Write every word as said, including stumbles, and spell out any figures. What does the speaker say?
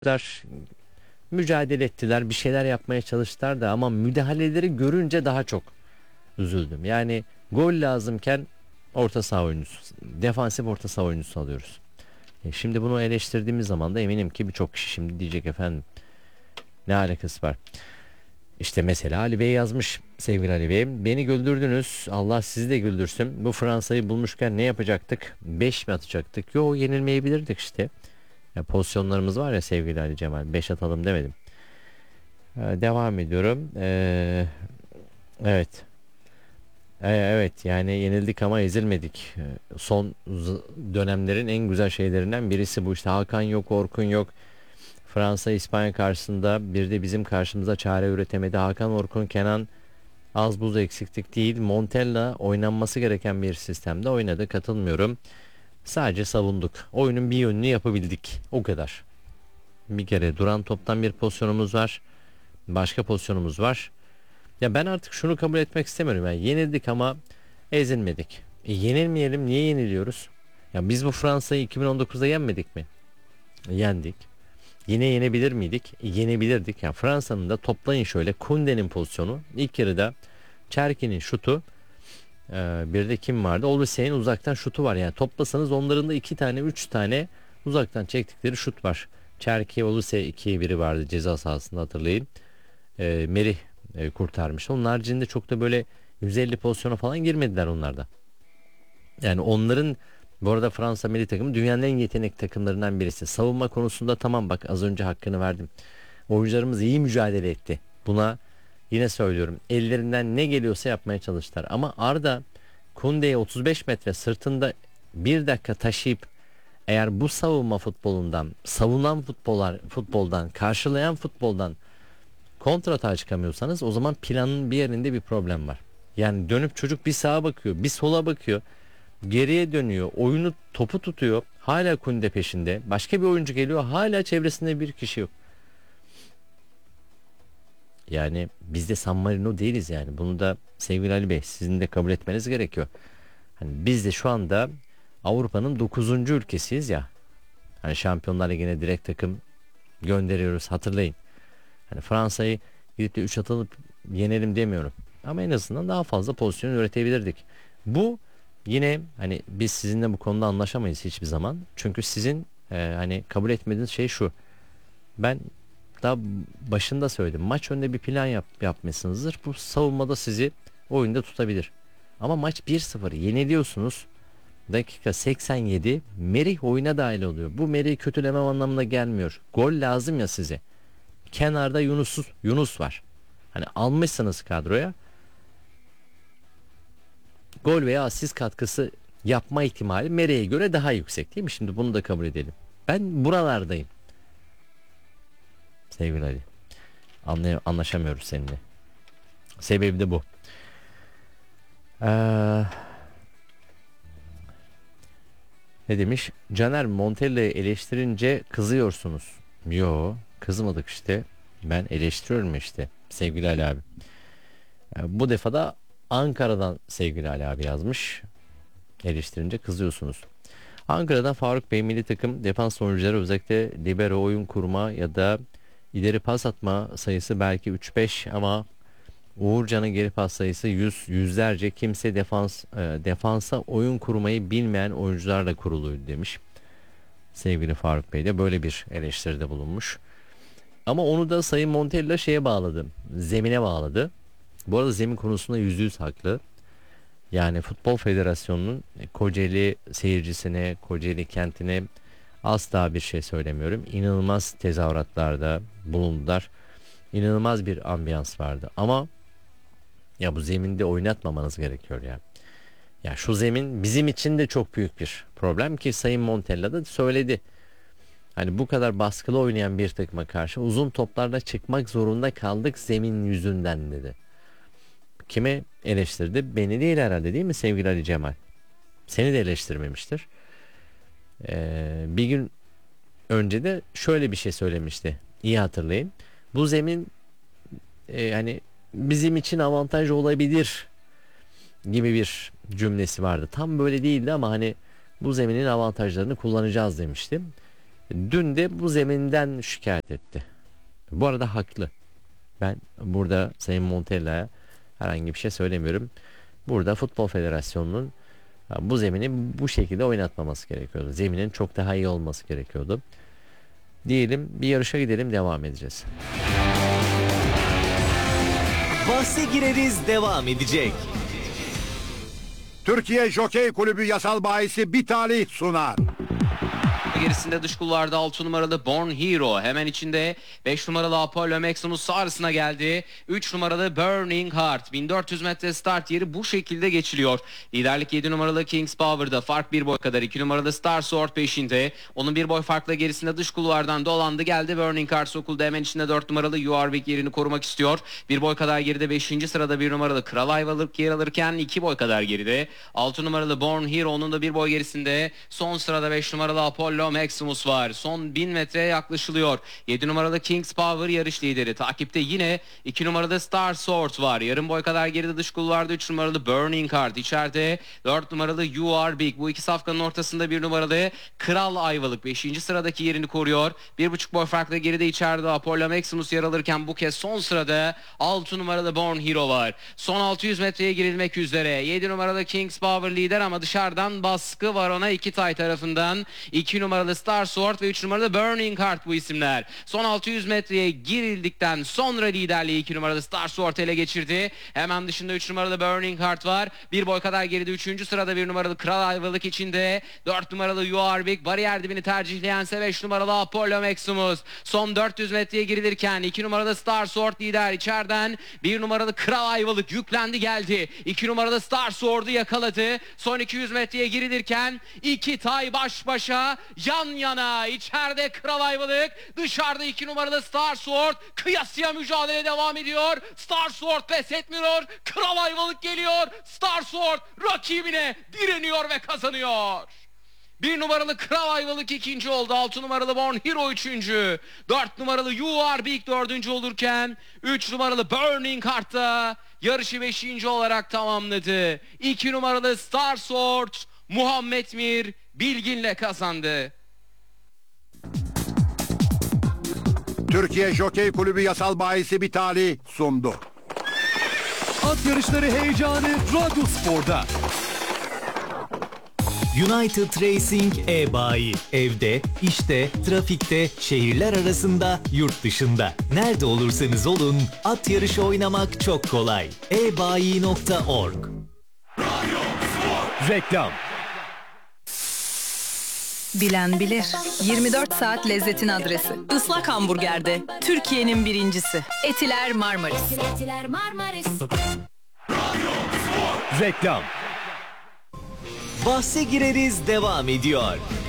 kadar mücadele ettiler, bir şeyler yapmaya çalıştılar da ama müdahaleleri görünce daha çok üzüldüm. Yani gol lazımken orta saha oyuncusu, defansif orta saha oyuncusu alıyoruz. E şimdi bunu eleştirdiğimiz zaman da eminim ki birçok kişi şimdi diyecek efendim ne alakası var? İşte mesela Ali Bey yazmış, sevgili Ali Bey. Beni güldürdünüz. Allah sizi de güldürsün. Bu Fransa'yı bulmuşken ne yapacaktık? Beş mi atacaktık? Yo, yenilmeyebilirdik işte. Ya pozisyonlarımız var ya sevgili Ali Cemal. Beş atalım demedim. Ee, devam ediyorum. Ee, evet. Ee, evet yani yenildik ama ezilmedik. Ee, son z- dönemlerin en güzel şeylerinden birisi bu. İşte Hakan yok, Orkun yok. Fransa İspanya karşısında bir de bizim karşımıza çare üretemedi. Hakan, Orkun, Kenan az buz eksiklik değil. Montella oynanması gereken bir sistemde oynadı. Katılmıyorum. Sadece savunduk. Oyunun bir yönünü yapabildik. O kadar. Bir kere duran toptan bir pozisyonumuz var. Başka pozisyonumuz var. Ya ben artık şunu kabul etmek istemiyorum. Yani yenildik ama ezilmedik. E, yenilmeyelim. Niye yeniliyoruz? Ya biz bu Fransa'yı iki bin on dokuzda yenmedik mi? E, yendik. Yine yenebilir miydik? E, yenebilirdik. Ya Fransa'nın da toplayın şöyle Koundé'nin pozisyonu. İlk yarıda Cherki'nin şutu. e, bir de kim vardı? Olyseen'in uzaktan şutu var. Yani toplasanız onların da iki tane, üç tane uzaktan çektikleri şut var. Cherki, Olysee ikiye biri vardı ceza sahasında, hatırlayın. E, Merih e, kurtarmış. Onun haricinde çok da böyle yüz elli pozisyona falan girmediler onlarda. Yani onların, bu arada Fransa milli takımı dünyanın en yetenek takımlarından birisi. Savunma konusunda tamam, bak az önce hakkını verdim. Oyuncularımız iyi mücadele etti. Buna yine söylüyorum. Ellerinden ne geliyorsa yapmaya çalıştılar. Ama Arda Koundé'yi otuz beş metre sırtında bir dakika taşıyıp eğer bu savunma futbolundan, savunan futbollar, futboldan, karşılayan futboldan kontratağa çıkamıyorsanız o zaman planın bir yerinde bir problem var. Yani dönüp çocuk bir sağa bakıyor, bir sola bakıyor, geriye dönüyor, oyunu topu tutuyor. Hala Kunde peşinde. Başka bir oyuncu geliyor, hala çevresinde bir kişi yok. Yani biz de San Marino değiliz yani. Bunu da sevgili Ali Bey sizin de kabul etmeniz gerekiyor. Hani biz de şu anda Avrupa'nın dokuzuncu ülkesiyiz ya. Hani Şampiyonlar Ligi'ne direkt takım gönderiyoruz, hatırlayın. Hani Fransa'yı gidip de üç atılıp yenelim demiyorum. Ama en azından daha fazla pozisyon üretebilirdik. Bu yine hani biz sizinle bu konuda anlaşamayız hiçbir zaman. Çünkü sizin e, hani kabul etmediğiniz şey şu. Ben daha başında söyledim. Maç önünde bir plan yap, yapmışsınızdır. Bu savunmada sizi oyunda tutabilir. Ama maç bir sıfır yeniliyorsunuz. Dakika seksen yedi Merih oyuna dahil oluyor. Bu Merih'i kötülemem anlamına gelmiyor. Gol lazım ya size. Kenarda Yunus Yunus var. Hani almışsınız kadroya. Gol veya asist katkısı yapma ihtimali Merih'e göre daha yüksek değil mi? Şimdi bunu da kabul edelim. Ben buralardayım. Sevgili Ali. Anlay anlaşamıyoruz seninle. Sebebi de bu. Ee, ne demiş? Caner, Montella'yı eleştirince kızıyorsunuz. Yo, kızmadık işte. Ben eleştiriyorum işte. Sevgili Ali abi. Ee, bu defa da Ankara'dan sevgili Ali abi yazmış. Eleştirince kızıyorsunuz. Ankara'dan Faruk Bey, milli takım defans oyuncuları özellikle libero oyun kurma ya da ileri pas atma sayısı belki üç beş ama Uğurcan'ın geri pas sayısı yüz, yüzlerce. Kimse defans e, defansa oyun kurmayı bilmeyen oyuncularla kuruluydu demiş. Sevgili Faruk Bey de böyle bir eleştiride bulunmuş. Ama onu da Sayın Montella şeye bağladı. Zemine bağladı. Bu arada zemin konusunda yüzde yüz haklı. Yani Futbol Federasyonu'nun Kocaeli seyircisine, Kocaeli kentine asla bir şey söylemiyorum. İnanılmaz tezahüratlarda bulundular. İnanılmaz bir ambiyans vardı. Ama ya bu zeminde oynatmamanız gerekiyor ya. Ya şu zemin bizim için de çok büyük bir problem ki Sayın Montella da söyledi. Hani bu kadar baskılı oynayan bir takıma karşı uzun toplarla çıkmak zorunda kaldık zemin yüzünden dedi. Kime eleştirdi? Beni değil herhalde, değil mi sevgili Ali Cemal? Seni de eleştirmemiştir. Ee, bir gün önce de şöyle bir şey söylemişti. İyi hatırlayın. Bu zemin e, hani bizim için avantaj olabilir gibi bir cümlesi vardı. Tam böyle değildi ama hani bu zeminin avantajlarını kullanacağız demiştim. Dün de bu zeminden şikayet etti. Bu arada haklı. Ben burada Sayın Montella'ya herhangi bir şey söylemiyorum. Burada Futbol Federasyonu'nun bu zemini bu şekilde oynatmaması gerekiyordu. Zeminin çok daha iyi olması gerekiyordu. Diyelim bir yarışa gidelim, devam edeceğiz. Bahse gireriz devam edecek. Türkiye Jokey Kulübü yasal bahisi bir talih sunar. Gerisinde dış kulvarda altı numaralı Born Hero. Hemen içinde beş numaralı Apollo Maximus sağrısına geldi. üç numaralı Burning Heart. bin dört yüz metre start yeri bu şekilde geçiliyor. Liderlik yedi numaralı King's Power'da. Fark bir boy kadar. iki numaralı Star Sword peşinde. Onun bir boy farkla gerisinde dış kulvardan dolandı. Geldi Burning Heart sokuldu. Hemen içinde dört numaralı You Are Big yerini korumak istiyor. bir boy kadar geride beşinci sırada bir numaralı Kral Ayvalık yer alırken iki boy kadar geride. altı numaralı Born Hero onun da bir boy gerisinde. Son sırada beş numaralı Apollo Maximus var. Son bin metreye yaklaşılıyor. yedi numaralı King's Power yarış lideri. Takipte yine iki numaralı Star Sword var. Yarım boy kadar geride dış kulvarda üç numaralı Burning Heart. İçeride dört numaralı You Are Big. Bu iki safkanın ortasında bir numaralı Kral Ayvalık beşinci sıradaki yerini koruyor. bir buçuk boy farkla geride içeride Apollo Maximus yer alırken bu kez son sırada altı numaralı Born Hero var. Son altı yüz metreye girilmek üzere. yedi numaralı King's Power lider ama dışarıdan baskı var ona iki tay tarafından. iki numaralı Star Sword ve üç numaralı Burning Heart bu isimler. Son altı yüz metreye girildikten sonra liderliği iki numaralı Star Sword ele geçirdi. Hemen dışında üç numaralı Burning Heart var. Bir boy kadar geride üçüncü sırada bir numaralı Kral Ayvalık içinde. dört numaralı You Are Big. Bariyer dibini tercihleyense beş numaralı Apollo Maximus. Son dört yüz metreye girilirken iki numaralı Star Sword lider içeriden. bir numaralı Kral Ayvalık yüklendi geldi. iki numaralı Star Sword'u yakaladı. Son iki yüz metreye girilirken iki tay baş başa yan yana içeride Kral Ayvalık, dışarıda iki numaralı Star Sword. Kıyasıya mücadele devam ediyor. Star Sword pes etmiyor. Kral Ayvalık geliyor. Star Sword rakibine direniyor ve kazanıyor. bir numaralı Kral Ayvalık ikinci oldu. altı numaralı Born Hero üçüncü. dört numaralı You Are Big dördüncü olurken üç numaralı Burning Heart da yarışı beşinci olarak tamamladı. iki numaralı Star Sword Muhammed Mir Bilgin'le kazandı. Türkiye Jokey Kulübü yasal bahisi bir talih sundu. At yarışları heyecanı Radyo Spor'da. United Racing e-bayi. Evde, işte, trafikte, şehirler arasında, yurt dışında. Nerede olursanız olun, at yarışı oynamak çok kolay. e bayi nokta org. Reklam. Bilen bilir. yirmi dört saat lezzetin adresi. Islak hamburgerde Türkiye'nin birincisi. Etiler Marmaris. Etiler Marmaris. Reklam. Bahse gireriz devam ediyor.